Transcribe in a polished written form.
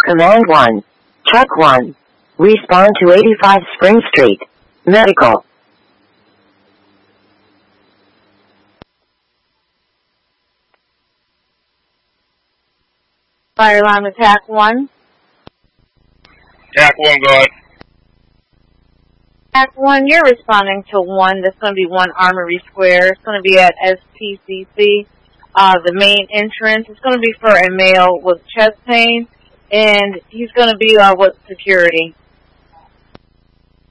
Command 1. Truck 1. Respond to 85 Spring Street. Medical. Fire alarm attack 1. Attack 1, go ahead. Attack 1, you're responding to 1. That's going to be 1 Armory Square. It's going to be at SPCC. The main entrance. It's going to be for a male with chest pain, and he's going to be with security.